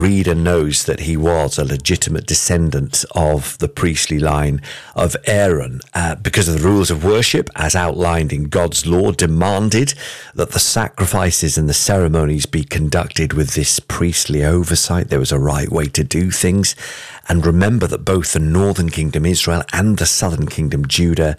reader knows that he was a legitimate descendant of the priestly line of Aaron, because of the rules of worship, as outlined in God's law, demanded that the sacrifices and the ceremonies be conducted with this priestly oversight. There was a right way to do things. And remember that both the northern kingdom Israel and the southern kingdom Judah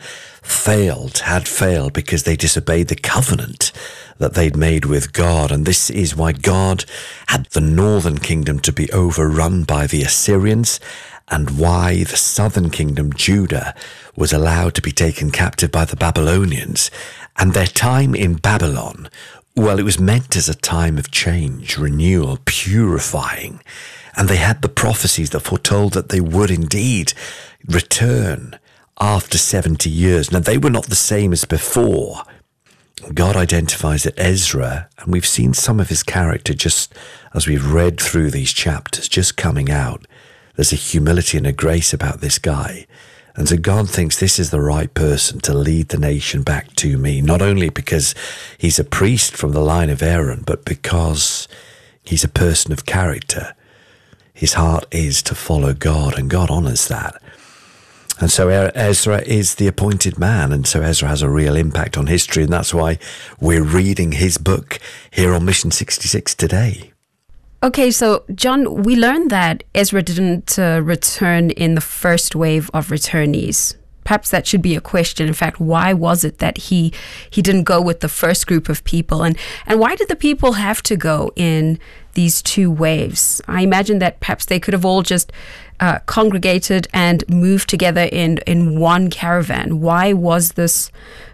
had failed because they disobeyed the covenant that they'd made with God. And this is why God had the northern kingdom to be overrun by the Assyrians, and why the southern kingdom Judah was allowed to be taken captive by the Babylonians. And their time in Babylon, well, it was meant as a time of change, renewal, purifying. And they had the prophecies that foretold that they would indeed return after 70 years. Now, they were not the same as before. God identifies that Ezra, and we've seen some of his character just as we've read through these chapters, just coming out. There's a humility and a grace about this guy. And so God thinks this is the right person to lead the nation back to me, not only because he's a priest from the line of Aaron, but because he's a person of character. His heart is to follow God, and God honors that. And so Ezra is the appointed man, and so Ezra has a real impact on history, and that's why we're reading his book here on Mission 66 today. Okay, so John, we learned that Ezra didn't return in the first wave of returnees. Perhaps that should be a question. In fact, why was it that he didn't go with the first group of people? And why did the people have to go in these two waves? I imagine that perhaps they could have all just congregated and moved together in one caravan. Why was this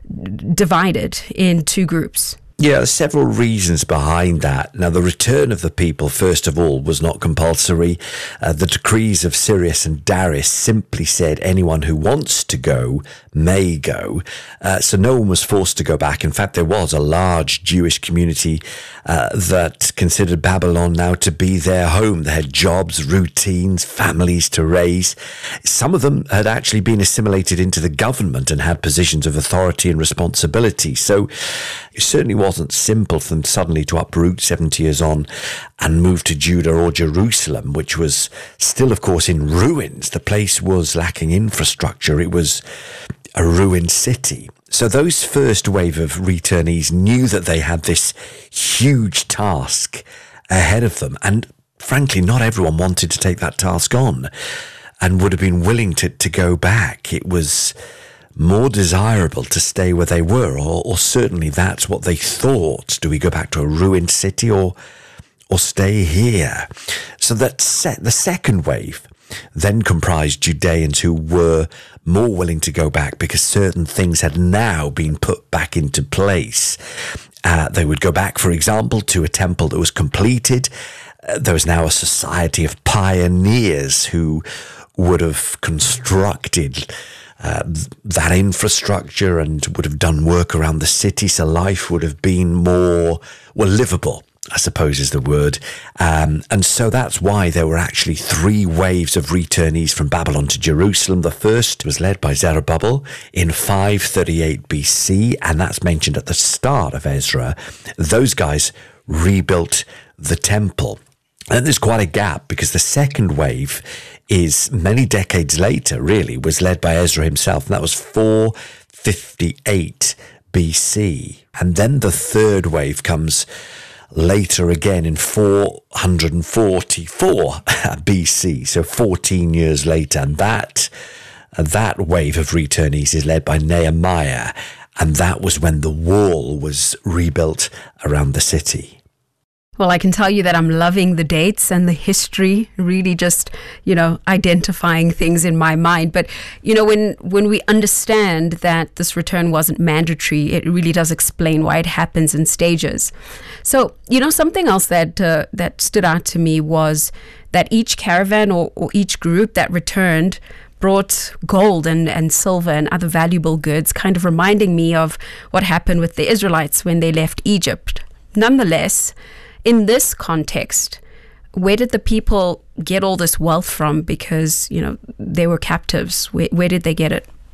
divided in two groups? Yeah, there's several reasons behind that. Now, the return of the people, first of all, was not compulsory. The decrees of Cyrus and Darius simply said anyone who wants to go may go. So no one was forced to go back. In fact, there was a large Jewish community that considered Babylon now to be their home. They had jobs, routines, families to raise. Some of them had actually been assimilated into the government and had positions of authority and responsibility. So it certainly wasn't simple for them suddenly to uproot 70 years on and move to Judah or Jerusalem, which was still, of course, in ruins. The place was lacking infrastructure. It was a ruined city. So those first wave of returnees knew that they had this huge task ahead of them. And frankly, not everyone wanted to take that task on and would have been willing to go back. It was more desirable to stay where they were, or certainly that's what they thought. Do we go back to a ruined city or stay here? So that the second wave then comprised Judeans who were more willing to go back because certain things had now been put back into place. They would go back, for example, to a temple that was completed. There was now a society of pioneers who would have constructed that infrastructure and would have done work around the city, so life would have been more, livable, I suppose is the word. And so that's why there were actually three waves of returnees from Babylon to Jerusalem. The first was led by Zerubbabel in 538 BC, and that's mentioned at the start of Ezra. Those guys rebuilt the temple. And there's quite a gap because the second wave is many decades later, really, was led by Ezra himself. And that was 458 BC. And then the third wave comes later again in 444 BC, so 14 years later. And that wave of returnees is led by Nehemiah. And that was when the wall was rebuilt around the city. Well, I can tell you that I'm loving the dates and the history, really just, identifying things in my mind. But, when we understand that this return wasn't mandatory, it really does explain why it happens in stages. So, something else that stood out to me was that each caravan or each group that returned brought gold and silver and other valuable goods, kind of reminding me of what happened with the Israelites when they left Egypt. Nonetheless, in this context, where did the people get all this wealth from? Because, they were captives. Where did they get it?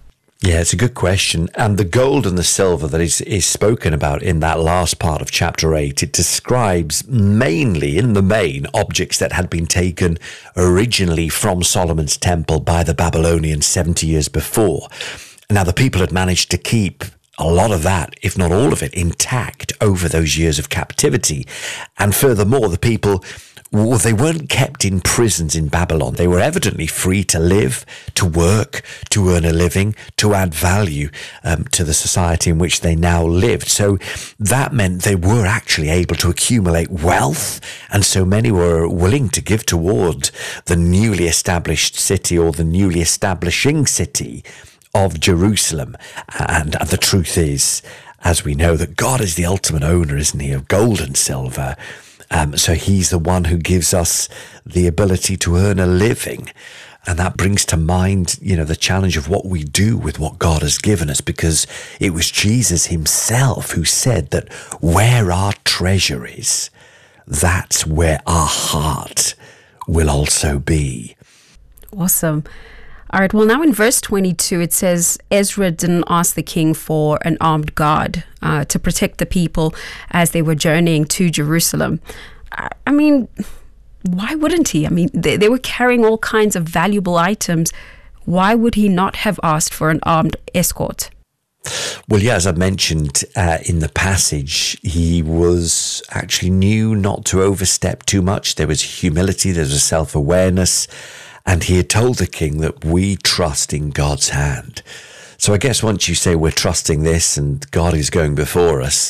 Yeah, it's a good question. And the gold and the silver that is spoken about in that last part of chapter 8, it describes mainly, in the main, objects that had been taken originally from Solomon's temple by the Babylonians 70 years before. Now, the people had managed to keep a lot of that, if not all of it, intact over those years of captivity. And furthermore, the people, well, they weren't kept in prisons in Babylon. They were evidently free to live, to work, to earn a living, to add value to the society in which they now lived. So that meant they were actually able to accumulate wealth. And so many were willing to give toward the newly established city, or the newly establishing city of Jerusalem. And the truth is, as we know, that God is the ultimate owner, isn't he, of gold and silver. So he's the one who gives us the ability to earn a living. And that brings to mind, the challenge of what we do with what God has given us, because it was Jesus himself who said that where our treasure is, that's where our heart will also be. Awesome. All right, well, now in verse 22, it says, Ezra didn't ask the king for an armed guard to protect the people as they were journeying to Jerusalem. I mean, why wouldn't he? I mean, they were carrying all kinds of valuable items. Why would he not have asked for an armed escort? Well, yeah, as I mentioned in the passage, he was actually knew not to overstep too much. There was humility, there was a self-awareness. And he had told the king that we trust in God's hand. So I guess once you say we're trusting this and God is going before us,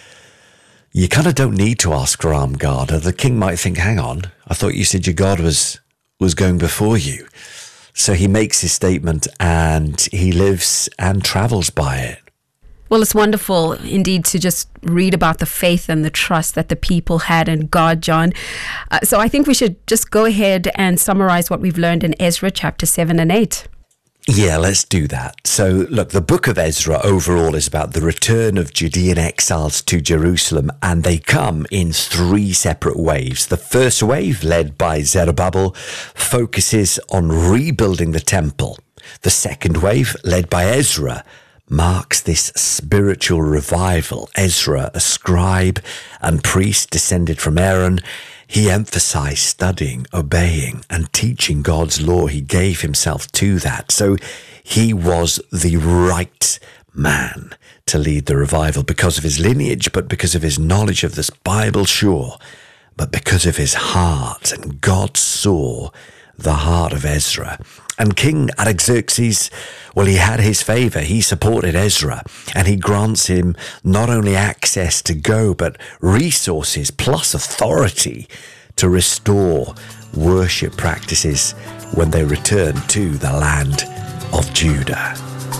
you kind of don't need to ask for armed guard. The king might think, hang on, I thought you said your God was going before you. So he makes his statement and he lives and travels by it. Well, it's wonderful indeed to just read about the faith and the trust that the people had in God, John. So I think we should just go ahead and summarize what we've learned in Ezra chapter 7 and 8. Yeah, let's do that. So, look, the book of Ezra overall is about the return of Judean exiles to Jerusalem, and they come in 3 separate waves. The first wave, led by Zerubbabel, focuses on rebuilding the temple. The second wave, led by Ezra, marks this spiritual revival. Ezra, a scribe and priest descended from Aaron, he emphasized studying, obeying, and teaching God's law. He gave himself to that. So he was the right man to lead the revival because of his lineage, but because of his knowledge of this Bible, sure, but because of his heart. And God saw the heart of Ezra. And King Artaxerxes, well, he had his favor. He supported Ezra, and he grants him not only access to go, but resources plus authority to restore worship practices when they return to the land of Judah.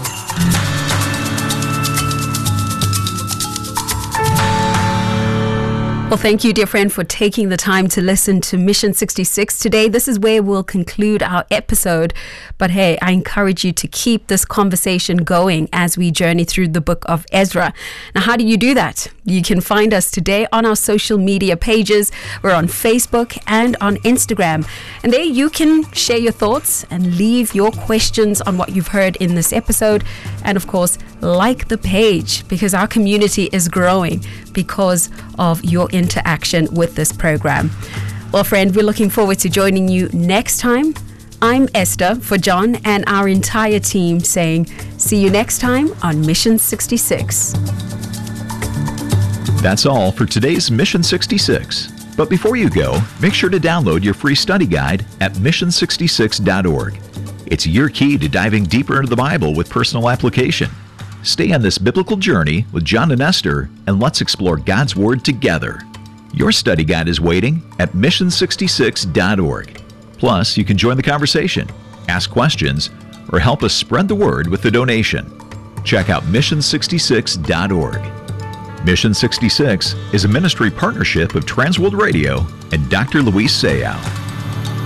Well, thank you, dear friend, for taking the time to listen to Mission 66 today. This is where we'll conclude our episode. But hey, I encourage you to keep this conversation going as we journey through the book of Ezra. Now, how do you do that? You can find us today on our social media pages. We're on Facebook and on Instagram. And there you can share your thoughts and leave your questions on what you've heard in this episode. And of course, like the page, because our community is growing because of your interaction with this program. Well, friend, we're looking forward to joining you next time. I'm Esther for John and our entire team saying, see you next time on Mission 66. That's all for today's Mission 66. But before you go, make sure to download your free study guide at mission66.org. It's your key to diving deeper into the Bible with personal application. Stay on this biblical journey with John and Esther, and let's explore God's Word together. Your study guide is waiting at mission66.org. Plus, you can join the conversation, ask questions, or help us spread the word with a donation. Check out mission66.org. Mission 66 is a ministry partnership of Transworld Radio and Dr. Luis Sayao.